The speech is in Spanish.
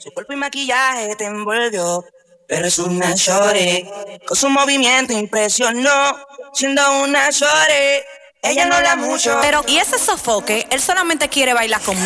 Su cuerpo y maquillaje te envolvió, pero es una shorty. Con su movimiento impresionó, siendo una shorty. Ella no habla mucho, Pero, ¿y ese sofoque? Él solamente quiere bailar conmigo.